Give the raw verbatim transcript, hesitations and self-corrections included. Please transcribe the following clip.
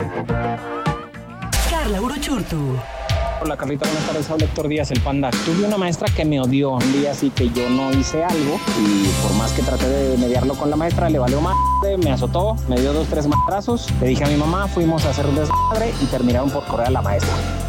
Carla Uruchurtu. Hola Carlita, buenas tardes, soy Héctor Díaz, el Panda. Tuve una maestra que me odió un día así que yo no hice algo y por más que traté de mediarlo con la maestra, le valió madre, me azotó, me dio dos, tres madrazos. Le dije a mi mamá, fuimos a hacer un desmadre y terminaron por correr a la maestra.